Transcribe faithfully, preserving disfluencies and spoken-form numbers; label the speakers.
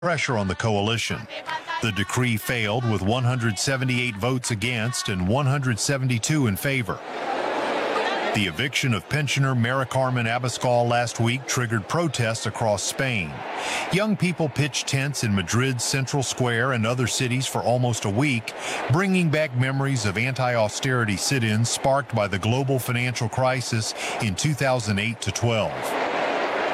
Speaker 1: pressure on the coalition. The decree failed with one hundred seventy-eight votes against and one hundred seventy-two in favor. The eviction of pensioner Mary Carmen Abascal last week triggered protests across Spain. Young people pitched tents in Madrid's Central Square and other cities for almost a week, bringing back memories of anti-austerity sit-ins sparked by the global financial crisis in two thousand eight to twelve.